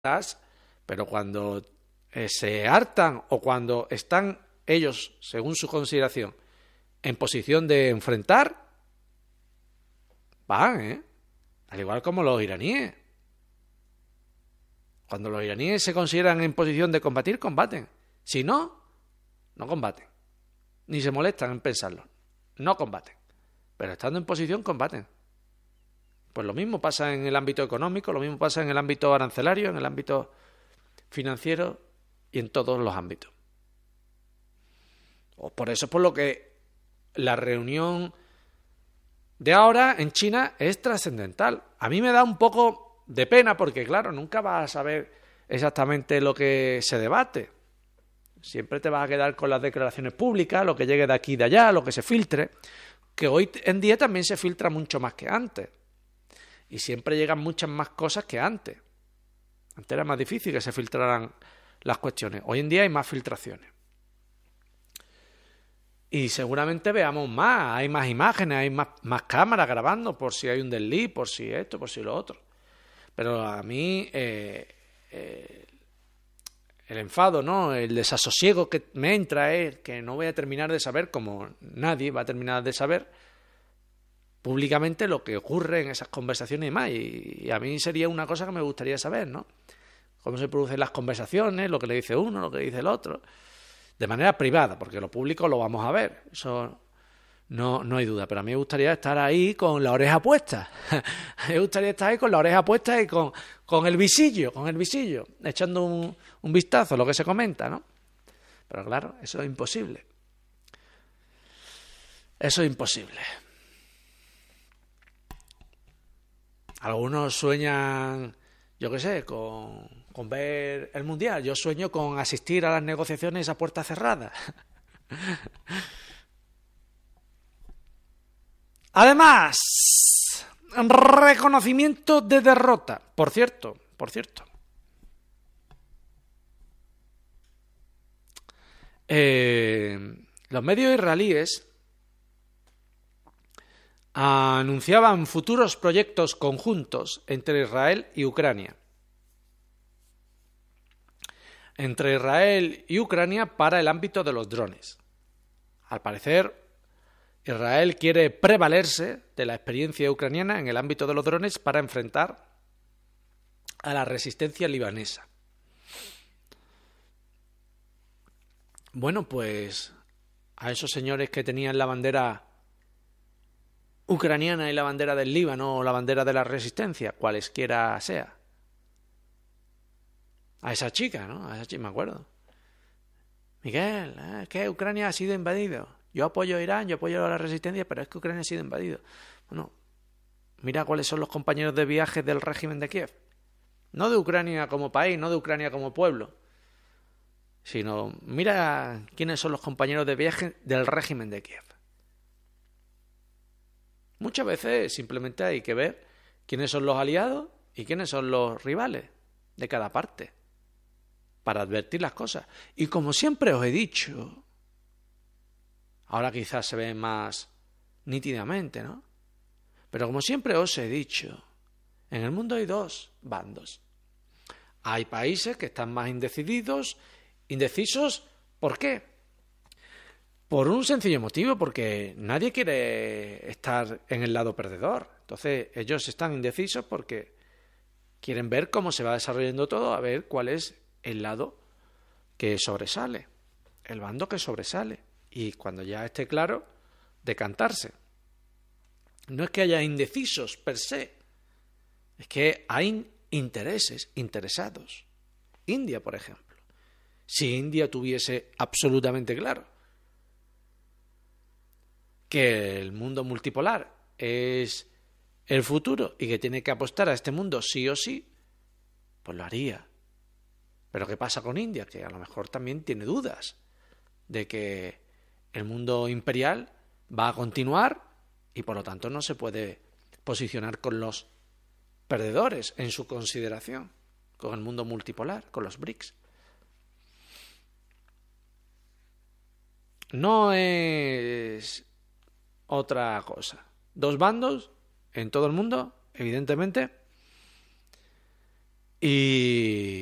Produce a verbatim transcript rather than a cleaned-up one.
pero cuando eh, se hartan o cuando están ellos, según su consideración, en posición de enfrentar, van, ¿eh? Al igual como los iraníes. Cuando los iraníes se consideran en posición de combatir, combaten. Si no, no combaten. Ni se molestan en pensarlo. No combaten. Pero estando en posición, combaten. Pues lo mismo pasa en el ámbito económico, lo mismo pasa en el ámbito arancelario, en el ámbito financiero y en todos los ámbitos. Por eso es por lo que la reunión de ahora en China es trascendental. A mí me da un poco de pena porque, claro, nunca vas a saber exactamente lo que se debate. Siempre te vas a quedar con las declaraciones públicas, lo que llegue de aquí y de allá, lo que se filtre, que hoy en día también se filtra mucho más que antes. Y siempre llegan muchas más cosas que antes. Antes era más difícil que se filtraran las cuestiones. Hoy en día hay más filtraciones. Y seguramente veamos más, hay más imágenes, hay más, más cámaras grabando por si hay un desliz, por si esto, por si lo otro. Pero a mí eh, eh, el enfado, ¿no? El desasosiego que me entra es que no voy a terminar de saber, como nadie va a terminar de saber públicamente lo que ocurre en esas conversaciones y más. Y, y a mí sería una cosa que me gustaría saber, ¿no? Cómo se producen las conversaciones, lo que le dice uno, lo que dice el otro. De manera privada, porque lo público lo vamos a ver. Eso no, no hay duda. Pero a mí me gustaría estar ahí con la oreja puesta. Me gustaría estar ahí con la oreja puesta y con, con el visillo, con el visillo, echando un, un vistazo a lo que se comenta, ¿no? Pero claro, eso es imposible. Eso es imposible. Algunos sueñan, yo qué sé, con, con ver el Mundial. Yo sueño con asistir a las negociaciones a puerta cerrada. Además, reconocimiento de derrota. Por cierto, por cierto. Eh, los medios israelíes anunciaban futuros proyectos conjuntos entre Israel y Ucrania. Entre Israel y Ucrania para el ámbito de los drones. Al parecer, Israel quiere prevalerse de la experiencia ucraniana en el ámbito de los drones para enfrentar a la resistencia libanesa. Bueno, pues a esos señores que tenían la bandera ucraniana y la bandera del Líbano o la bandera de la resistencia, cualesquiera sea. A esa chica, ¿no? A esa chica me acuerdo. Miguel, ¿eh? ¿Qué? Ucrania ha sido invadido. Yo apoyo a Irán, yo apoyo a la resistencia, pero es que Ucrania ha sido invadido. Bueno, mira cuáles son los compañeros de viaje del régimen de Kiev. No de Ucrania como país, no de Ucrania como pueblo, sino mira quiénes son los compañeros de viaje del régimen de Kiev. Muchas veces simplemente hay que ver quiénes son los aliados y quiénes son los rivales de cada parte para advertir las cosas. Y como siempre os he dicho, ahora quizás se ve más nítidamente, ¿no? Pero como siempre os he dicho, en el mundo hay dos bandos. Hay países que están más indecididos, indecisos, ¿por qué? Por un sencillo motivo, porque nadie quiere estar en el lado perdedor. Entonces ellos están indecisos porque quieren ver cómo se va desarrollando todo, a ver cuál es el lado que sobresale, el bando que sobresale. Y cuando ya esté claro, decantarse. No es que haya indecisos per se, es que hay intereses interesados. India, por ejemplo. Si India tuviese absolutamente claro que el mundo multipolar es el futuro y que tiene que apostar a este mundo sí o sí, pues lo haría. Pero ¿qué pasa con India? Que a lo mejor también tiene dudas de que el mundo imperial va a continuar y por lo tanto no se puede posicionar con los perdedores en su consideración, con el mundo multipolar, con los BRICS. No es otra cosa. Dos bandos en todo el mundo, evidentemente, Y